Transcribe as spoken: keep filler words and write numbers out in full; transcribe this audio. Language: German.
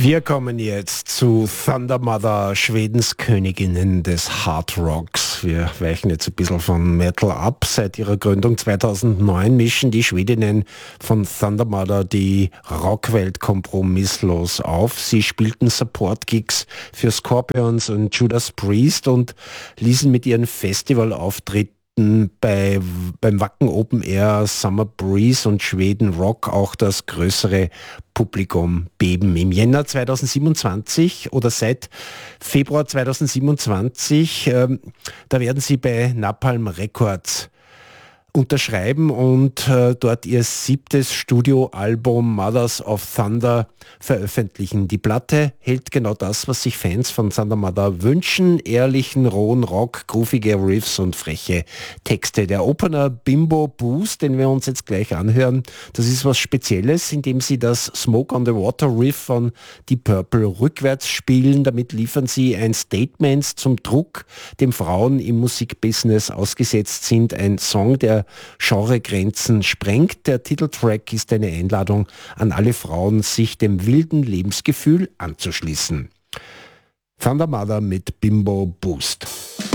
Wir kommen jetzt zu Thunder Mother, Schwedens Königinnen des Hard Rocks. Wir weichen jetzt ein bisschen von Metal ab. Seit ihrer Gründung zweitausendneun mischen die Schwedinnen von Thunder Mother die Rockwelt kompromisslos auf. Sie spielten Support-Gigs für Scorpions und Judas Priest und ließen mit ihren Festivalauftritten bei, beim Wacken Open Air, Summer Breeze und Schweden Rock auch das größere Publikum beben. Im Jänner zweitausendsiebenundzwanzig oder seit Februar zweitausendsiebenundzwanzig, ähm, da werden sie bei Napalm Records unterschreiben und äh, dort ihr siebtes Studioalbum Mothers of Thunder veröffentlichen. Die Platte hält genau das, was sich Fans von Thunder Mother wünschen: ehrlichen, rohen Rock, groovige Riffs und freche Texte. Der Opener Bimbo Boost, den wir uns jetzt gleich anhören, das ist was Spezielles, indem sie das Smoke on the Water Riff von Deep Purple rückwärts spielen. Damit liefern sie ein Statement zum Druck, dem Frauen im Musikbusiness ausgesetzt sind. Ein Song, der Genregrenzen sprengt. Der Titeltrack ist eine Einladung an alle Frauen, sich dem wilden Lebensgefühl anzuschließen. Thunder Mother mit Bimbo Boost.